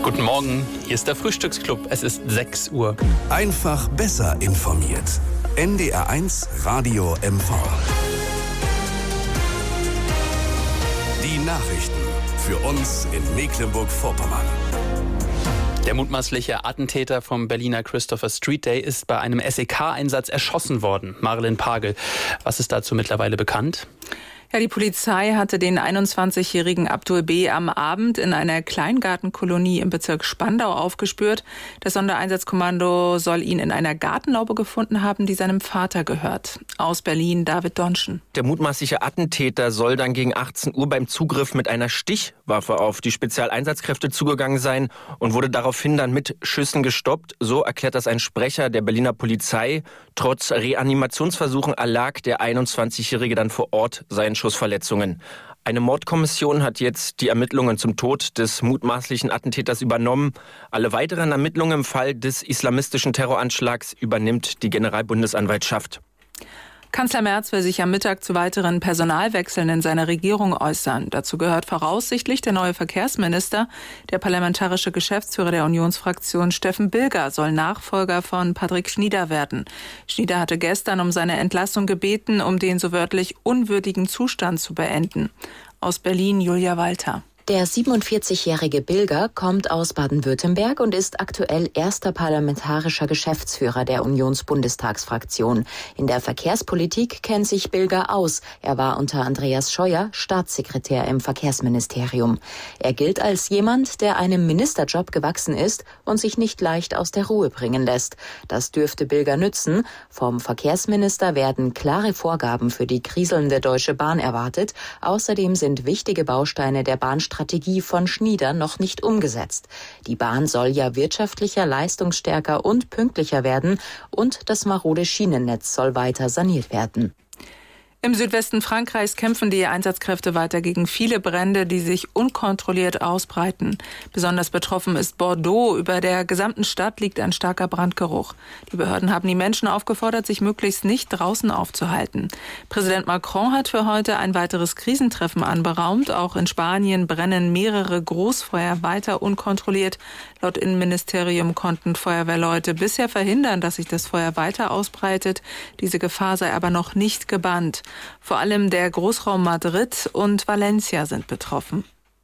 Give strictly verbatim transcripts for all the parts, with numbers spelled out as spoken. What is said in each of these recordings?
Guten Morgen, hier ist der Frühstücksclub. Es ist sechs Uhr. Einfach besser informiert. N D R eins Radio M V. Die Nachrichten für uns in Mecklenburg-Vorpommern. Der mutmaßliche Attentäter vom Berliner Christopher Street Day ist bei einem S E K-Einsatz erschossen worden. Marilyn Pagel, was ist dazu mittlerweile bekannt? Ja, die Polizei hatte den einundzwanzigjährigen Abdul B. am Abend in einer Kleingartenkolonie im Bezirk Spandau aufgespürt. Das Sondereinsatzkommando soll ihn in einer Gartenlaube gefunden haben, die seinem Vater gehört. Aus Berlin, David Donschen. Der mutmaßliche Attentäter soll dann gegen achtzehn Uhr beim Zugriff mit einer Stichwaffe auf die Spezialeinsatzkräfte zugegangen sein und wurde daraufhin dann mit Schüssen gestoppt. So erklärt das ein Sprecher der Berliner Polizei. Trotz Reanimationsversuchen erlag der einundzwanzigjährige dann vor Ort seinen Schussverletzungen. Eine Mordkommission hat jetzt die Ermittlungen zum Tod des mutmaßlichen Attentäters übernommen. Alle weiteren Ermittlungen im Fall des islamistischen Terroranschlags übernimmt die Generalbundesanwaltschaft. Kanzler Merz will sich am Mittag zu weiteren Personalwechseln in seiner Regierung äußern. Dazu gehört voraussichtlich der neue Verkehrsminister. Der parlamentarische Geschäftsführer der Unionsfraktion Steffen Bilger soll Nachfolger von Patrick Schnieder werden. Schnieder hatte gestern um seine Entlassung gebeten, um den so wörtlich unwürdigen Zustand zu beenden. Aus Berlin Julia Walter. Der siebenundvierzigjährige Bilger kommt aus Baden-Württemberg und ist aktuell erster parlamentarischer Geschäftsführer der Unionsbundestagsfraktion. In der Verkehrspolitik kennt sich Bilger aus. Er war unter Andreas Scheuer Staatssekretär im Verkehrsministerium. Er gilt als jemand, der einem Ministerjob gewachsen ist und sich nicht leicht aus der Ruhe bringen lässt. Das dürfte Bilger nützen. Vom Verkehrsminister werden klare Vorgaben für die kriselnde Deutsche Bahn erwartet. Außerdem sind wichtige Bausteine der Bahnstrategie Strategie von Schnieder noch nicht umgesetzt. Die Bahn soll ja wirtschaftlicher, leistungsstärker und pünktlicher werden und das marode Schienennetz soll weiter saniert werden. Im Südwesten Frankreichs kämpfen die Einsatzkräfte weiter gegen viele Brände, die sich unkontrolliert ausbreiten. Besonders betroffen ist Bordeaux. Über der gesamten Stadt liegt ein starker Brandgeruch. Die Behörden haben die Menschen aufgefordert, sich möglichst nicht draußen aufzuhalten. Präsident Macron hat für heute ein weiteres Krisentreffen anberaumt. Auch in Spanien brennen mehrere Großfeuer weiter unkontrolliert. Laut Innenministerium konnten Feuerwehrleute bisher verhindern, dass sich das Feuer weiter ausbreitet. Diese Gefahr sei aber noch nicht gebannt. Vor allem der Großraum Madrid und Valencia sind betroffen.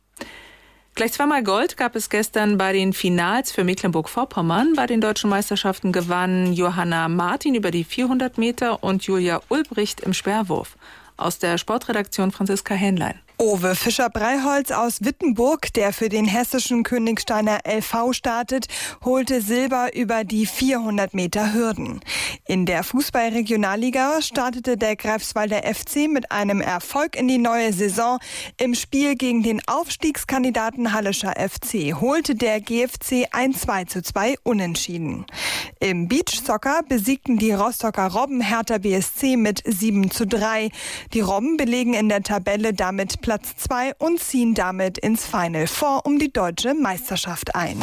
Gleich zweimal Gold gab es gestern bei den Finals für Mecklenburg-Vorpommern. Bei den deutschen Meisterschaften gewannen Johanna Martin über die vierhundert Meter und Julia Ulbricht im Speerwurf. Aus der Sportredaktion Franziska Hähnlein. Owe Fischer-Breiholz aus Wittenburg, der für den hessischen Königsteiner L V startet, holte Silber über die vierhundert Meter Hürden. In der Fußball-Regionalliga startete der Greifswalder F C mit einem Erfolg in die neue Saison. Im Spiel gegen den Aufstiegskandidaten Hallischer F C holte der G F C ein zwei zu zwei Unentschieden. Im Beachsoccer besiegten die Rostocker Robben Hertha B S C mit sieben zu drei. Die Robben belegen in der Tabelle damit Platz zwei und ziehen damit ins Final Four um die deutsche Meisterschaft ein.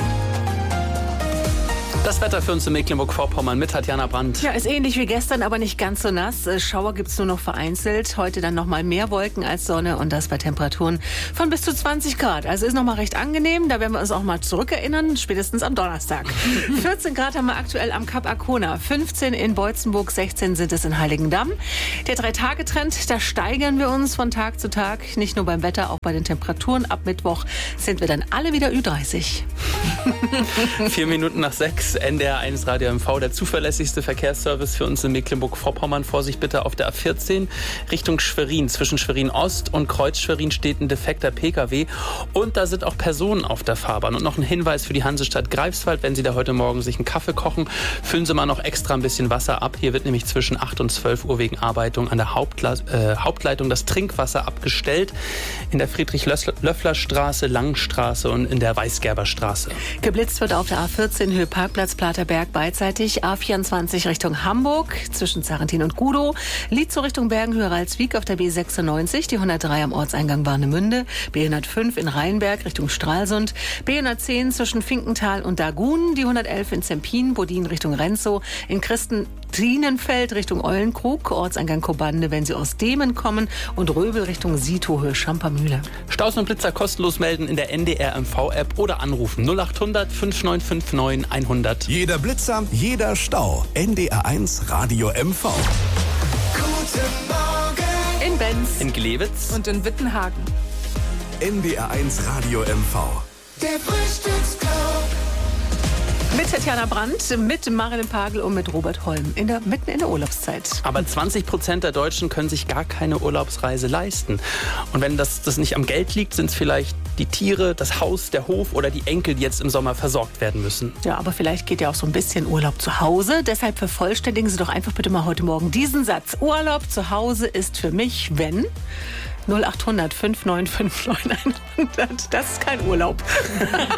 Das Wetter für uns in Mecklenburg-Vorpommern mit Tatjana Brandt. Ja, ist ähnlich wie gestern, aber nicht ganz so nass. Schauer gibt's nur noch vereinzelt. Heute dann noch mal mehr Wolken als Sonne und das bei Temperaturen von bis zu zwanzig Grad. Also ist noch mal recht angenehm. Da werden wir uns auch mal zurückerinnern, spätestens am Donnerstag. vierzehn Grad haben wir aktuell am Kap Arkona, fünfzehn in Beutzenburg, sechzehn sind es in Heiligendamm. Der Drei-Tage-Trend, da steigern wir uns von Tag zu Tag. Nicht nur beim Wetter, auch bei den Temperaturen. Ab Mittwoch sind wir dann alle wieder Ü dreißig. Vier Minuten nach sechs. N D R eins Radio M V, der zuverlässigste Verkehrsservice für uns in Mecklenburg-Vorpommern. Vorsicht bitte auf der A vierzehn Richtung Schwerin. Zwischen Schwerin Ost und Kreuz Schwerin steht ein defekter P K W und da sind auch Personen auf der Fahrbahn. Und noch ein Hinweis für die Hansestadt Greifswald, wenn Sie da heute Morgen sich einen Kaffee kochen, füllen Sie mal noch extra ein bisschen Wasser ab. Hier wird nämlich zwischen acht und zwölf Uhr wegen Arbeitung an der Hauptla- äh, Hauptleitung das Trinkwasser abgestellt. In der Friedrich-Löffler-Straße, Langstraße und in der Weißgerberstraße. Geblitzt wird auf der A vierzehn Höhe Parkplatz Platerberg beidseitig. A vierundzwanzig Richtung Hamburg zwischen Sarrentin und Gudow. Lietzow Richtung Bergenhöhe Ralswiek auf der B sechsundneunzig. Die hundertdrei am Ortseingang Warnemünde. B hundertfünf in Rheinberg Richtung Stralsund. B hundertzehn zwischen Finkenthal und Dagun. Die hundertelf in Zempin. Bodin Richtung Renzow. In Christen Martinenfeld Richtung Eulenkrug, Ortseingang Kobande, wenn Sie aus Demen kommen, und Röbel Richtung Sietohöhe, Schampermühle. Staus und Blitzer kostenlos melden in der N D R M V-App oder anrufen null acht hundert fünf neun fünf neun hundert. Jeder Blitzer, jeder Stau. N D R eins Radio M V. Guten Morgen. In Benz. In Glewitz. Und in Wittenhagen. N D R eins Radio M V. Der Frühstücksclub. Mit Tatjana Brandt, mit Marilyn Pagel und mit Robert Holm. In der, mitten in der Urlaubszeit. Aber zwanzig Prozent der Deutschen können sich gar keine Urlaubsreise leisten. Und wenn das, das nicht am Geld liegt, sind es vielleicht die Tiere, das Haus, der Hof oder die Enkel, die jetzt im Sommer versorgt werden müssen. Ja, aber vielleicht geht ja auch so ein bisschen Urlaub zu Hause. Deshalb vervollständigen Sie doch einfach bitte mal heute Morgen diesen Satz. Urlaub zu Hause ist für mich, wenn... null acht hundert fünf neun fünf neun hundert. Das ist kein Urlaub.